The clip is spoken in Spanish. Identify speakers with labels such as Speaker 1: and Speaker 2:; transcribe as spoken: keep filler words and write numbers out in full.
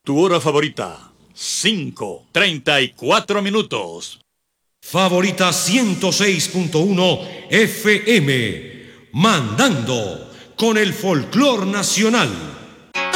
Speaker 1: Tu hora favorita, cinco, treinta y cuatro minutos.
Speaker 2: Favorita ciento seis punto uno F M, mandando con el folclor nacional.